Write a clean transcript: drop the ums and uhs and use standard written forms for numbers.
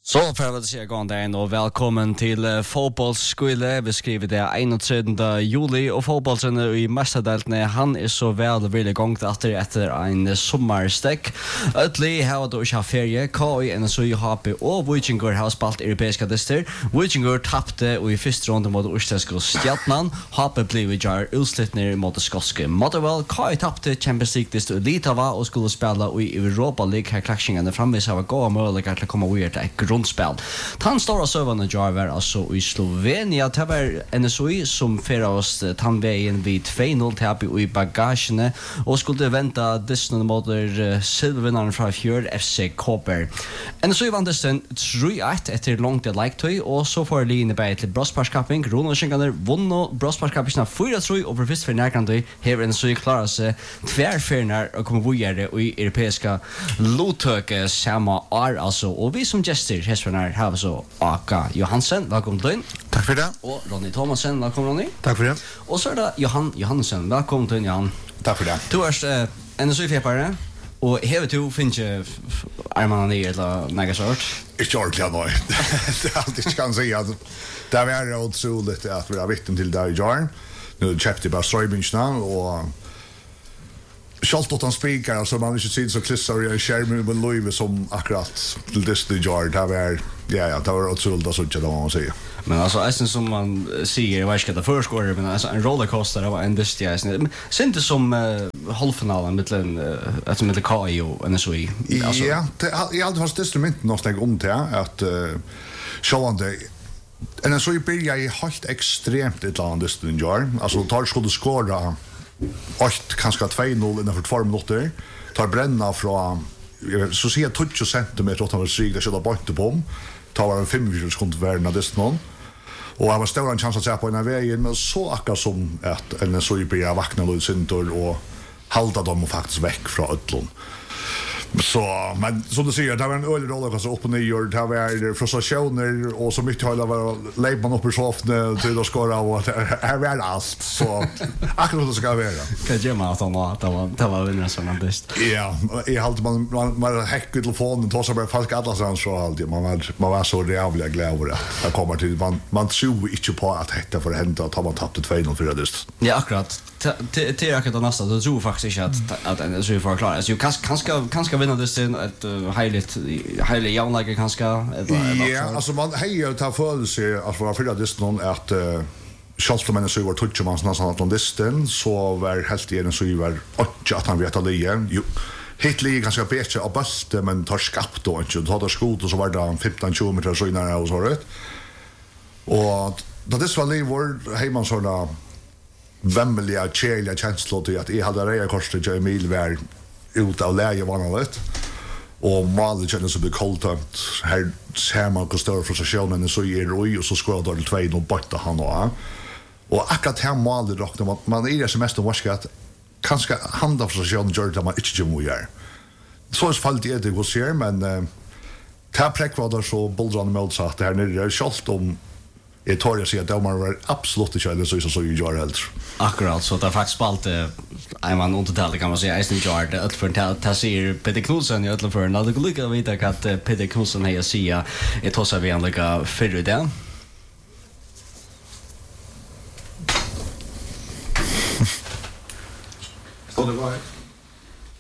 Så för att säga god dag och välkommen till fotbollsskola. Vi skriver det 21 juli och fotbollen i mästardelen han så väl vill igång efter en sommarstäck. Ötli har då inte ferie. KI en så HP och Vikingur har spelat europeiska dyster. Vikingur tappade i första rundan mot Østlandske Stjarnan. HP blev jar utslutner mot skotske Motherwell. KI tappade Champions League dyster Litava och skulle spela i Europa League här klaxingen framvis har goda möjligheter till att komma vidare till grundspel. Han stora servern Jarver alltså i Slovenia. Det var NSOI som förra oss tandvägen vid 2-0 tapp i bagagen och skulle vänta dessna mot silvervinnaren från fjärd FC Koper. NSOI vann dessen 3-1 efter långt like och så får Line Berg till bröstparskapping. Ronaldskingarna vunno bröstparskappingen 4-3 och för först för närkande här NSOI klarar sig tvärfärnar och kommer vidare i europeiska lotöke samma år alltså och vi som gäster här så Aka Johansen, välkommen till. Tack för det. Och Ronny Thomasen, välkommen Ronny. Tack för det. Och så är det Johansen, välkommen till Jan. Tack för det. Du är NSU-feppare och här du finns ju armarna ner eller något sort. Inte ordentligt nej. Det är alltid kan säga att det är otroligt att vi har vittnen till där Jar. Nu köpte bara ströjbingarna och Schalt åt han speakar så man inte ser så klissar i skärmen med Louis som akkurat till Disney Jar där var det var otroligt så att man säger. Men alltså ästen som man säger jag vet inte förskårer men alltså en rollercoaster var en Disney sen det som halvfinalen mellan KI och NSOI. Alltså ja, i allt fast instrument någonstans om det att självande NSOI börjar i helt extremt ett land Disney Jar. Alltså tar skulle skåra 8 kanske 2-0 innan för 2 minuter tar bränna från så ser 20 cm åt han sig det skulle bort på tar 5 sekunder värna det någon och jag var stor en chans att se på en väg men så akkurat som att en så blir vakna lite syntor och hålla dem faktiskt väck från Ötlund. Så men som du säger det var en ölig roll så upp och ner det var frustrationer och så mycket hela var lägg man upp i soffan till att skora och här var allt så akkurat det ska vara. Kan jag med att det var vinnare som man bäst. Ja, i allt man hackar telefonen tar så bara falsk alla så alltid man var så jävla glad över det. Jag kommer till man tror inte på att detta för hända att man tappade 2-0 för det. Ja, akkurat. Till akkurat nästa då tror faktiskt inte att en så får klara. Så kanske vinna det sen ett heiligt jaunläge kanske eller ja, alltså man hejar ta för sig att vara för det någon att Charleston så var touch man nästan att disten så var helt igen så var och att han vet att det ju Hitler ganska bättre av bästa men tar skapt då inte då hade skott och så var det 15-20 meter så innan och så rätt. Och då det var lever hemma såna vämliga cheliga känslor till att jag hade reja kostet Emil var ut av läge vanligt och målet kändes så bekoltant här ser man hur stor frustrationen så är Roy och så skårar det 2 och borta han och akkurat här målet då man är det semester varskat kanske handa frustrationen gör det man inte gör så är fallet det går ser men tappräck var det så bollran motsatt här nere är skalt om jag tror jag säger att de var absolut inte så gör helt. Akkurat så det faktiskt spalt man undertalet kan man säga Eisen Jar det för att se Peter Knudsen i alla för när det går lika vidare att Peter Knudsen här säger ett hossa vi andra för det